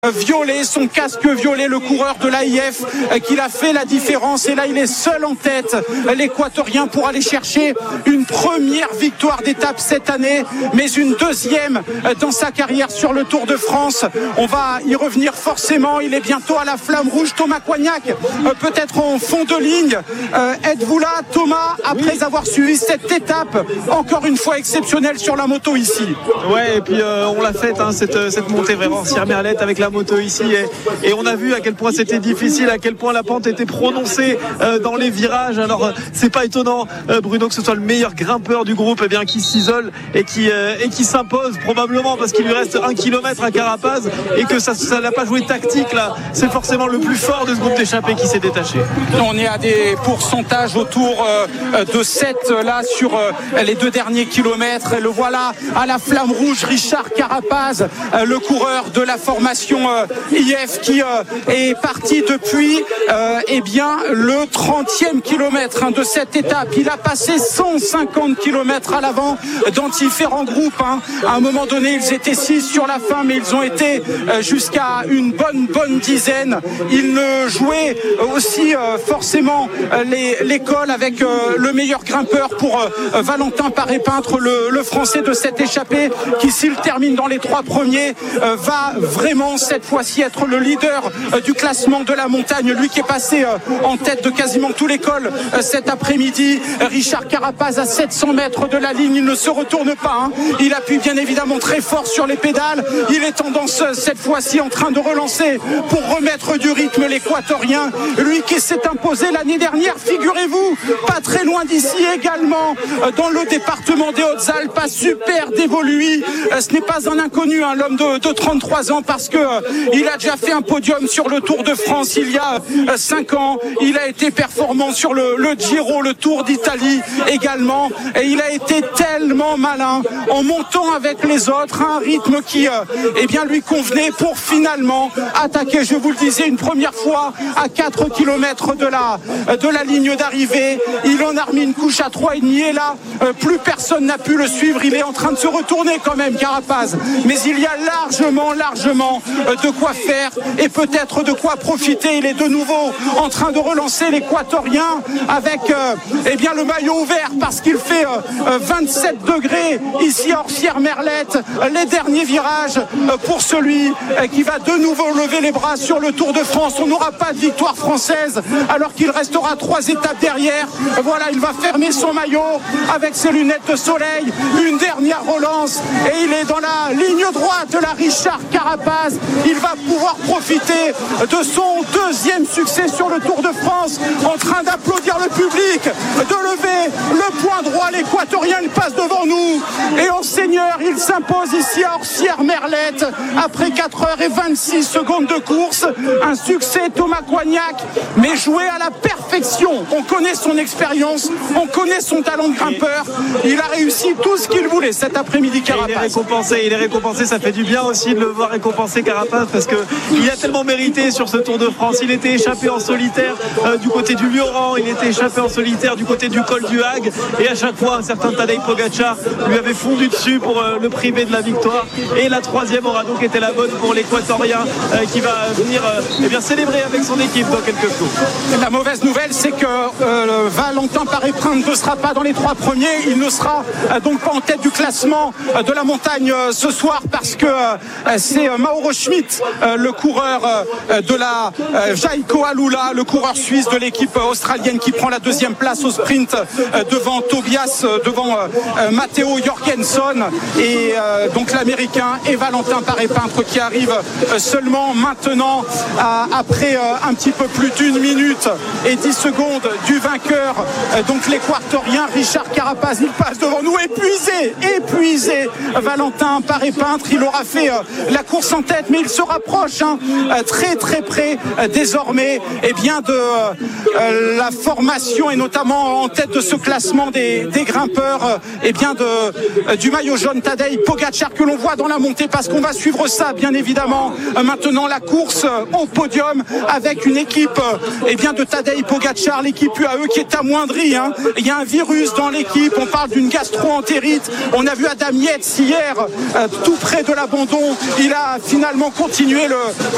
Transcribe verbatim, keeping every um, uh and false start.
violet, son casque violet, le coureur de l'A I F qu'il a fait la différence, et là il est seul en tête, l'équatorien, pour aller chercher une première victoire d'étape cette année, mais une deuxième dans sa carrière sur le Tour de France. On va y revenir forcément, il est bientôt à la flamme rouge. Thomas Coignac peut-être en fond de ligne, euh, êtes-vous là Thomas, après oui. avoir suivi cette étape encore une fois exceptionnelle sur la moto ici? Ouais, et puis euh, on l'a faite hein, cette, cette montée vraiment Sierre Merlette avec la moto ici, et, et on a vu à quel point c'était difficile, à quel point la pente était prononcée euh, dans les virages. Alors euh, c'est pas étonnant euh, Bruno que ce soit le meilleur grimpeur du groupe, et eh bien qui s'isole et qui euh, et qui s'impose probablement parce qu'il lui reste un kilomètre à Carapaz et que ça ça n'a pas joué tactique là. C'est forcément le plus fort de ce groupe d'échappés qui s'est détaché. On est à des pourcentages autour euh, de sept là sur euh, les deux derniers kilomètres, et le voilà à la flamme rouge, Richard Carapaz, euh, le coureur de la formation euh, I F qui euh, est parti depuis euh, eh bien le trentième kilomètre hein, de cette étape. Il a passé cent cinquante kilomètres à l'avant dans différents groupes hein. À un moment donné ils étaient six sur la fin, mais ils ont été euh, jusqu'à une bonne bonne dizaine. Ils ne jouaient aussi euh, forcément euh, les, l'école avec euh, le meilleur grimpeur pour euh, Valentin Paré-Peintre, le, le français de cette échappée, qui s'il termine dans les trois premiers euh, va vraiment cette fois-ci être le leader euh, du classement de la montagne, lui qui est passé euh, en tête de quasiment tous les cols euh, cet après-midi. Richard Carapaz à sept cents mètres de la ligne, il ne se retourne pas hein. Il appuie bien évidemment très fort sur les pédales, il est tendance cette fois-ci en train de relancer pour remettre du rythme l'équatorien, lui qui s'est imposé l'année dernière, figurez-vous, pas très loin d'ici également, euh, dans le département des Hautes-Alpes, à Super d'Évoluy. Euh, ce n'est pas un inconnu hein, l'homme de, de trente-trois ans, parce que euh, il a déjà fait un podium sur le Tour de France il y a euh, cinq ans. Il a été performant sur le, le Giro, le Tour d'Italie également, et il a été tellement malin en montant avec les autres à un rythme qui euh, eh bien lui convenait, pour finalement attaquer, je vous le disais, une première fois à quatre kilomètres de la, de la ligne d'arrivée. Il en a remis une couche à trois et demi, et là euh, plus personne n'a pu le suivre. Il est en train de se retourner quand même, Carapaz, mais il y a largement largement euh, de quoi faire et peut-être de quoi profiter. Il est de nouveau en train de relancer l'équatorien avec euh, eh bien le maillot ouvert, parce qu'il fait euh, vingt-sept degrés ici hors Sierre Merlette. Les derniers virages euh, pour celui euh, qui va de nouveau lever les bras sur le Tour de France. On n'aura pas de victoire française alors qu'il restera trois étapes derrière. Voilà, il va fermer son maillot avec ses lunettes de soleil, une dernière relance, et il est dans la ligne droite de la Richard Carapaz. Il va pouvoir profiter de son deuxième succès sur le Tour de France, en train d'applaudir le public, de lever le poing droit. L'équatorien, il passe devant nous, et en seigneur il s'impose ici à Sierre Merlette après quatre heures et vingt-six secondes de course. Un succès Thomas Coignac, mais joué à la perfection. On connaît son expérience, on connaît son talent de grimpeur. Il a réussi tout ce qu'il voulait cet après-midi, Carapaz. Il est récompensé, il est récompensé. Ça fait du bien aussi de le voir récompensé, Carapaz, parce que il a tellement mérité sur ce Tour de France. Il était échappé en solitaire euh, du côté du Lioran, il était échappé en solitaire du côté du col du Hague, et à chaque fois un certain Tadej Pogacar lui avait fondu dessus pour euh, le priver de la victoire. Et la troisième aura donc été la bonne pour l'équatorien euh, qui va venir euh, eh bien célébrer avec son équipe dans quelques jours. La mauvaise nouvelle, c'est que euh, Valentin Paré-Peintre ne sera pas dans les trois premiers. Il ne sera euh, donc pas en tête du classement euh, de la montagne euh, ce soir, parce que euh, c'est euh, Mauro Schmidt, euh, le coureur euh, de la euh, Jaiko Alula, le coureur suisse de l'équipe euh, australienne, qui prend la deuxième place au sprint euh, devant Tobias, euh, devant euh, Matteo Jorgensen, et euh, donc l'américain, et Valentin Paré-Peintre qui arrive euh, seulement maintenant à, après euh, un petit peu plus d'une minute et dix secondes du vainqueur, euh, donc l'équatorien Richard Carapaz. Il passe devant nous, épuisé, épuisé Valentin Paré-Peintre. Il aura fait euh, la course en tête, mais il se rapproche hein, euh, très très près euh, désormais eh bien de euh, la formation, et notamment en tête de ce classement des, des grimpeurs euh, eh bien de, euh, du maillot jaune, Tadej Pogacar, que l'on voit dans la montée, parce qu'on va suivre ça bien évidemment euh, maintenant, la course euh, au podium avec une équipe euh, eh bien de Tadej Pogacar, l'équipe U A E qui est amoindrie hein. Il y a un virus dans l'équipe, on parle d'une gastro-entérite. On a vu Adam Yates hier euh, tout près de l'abandon. Il a finalement continué le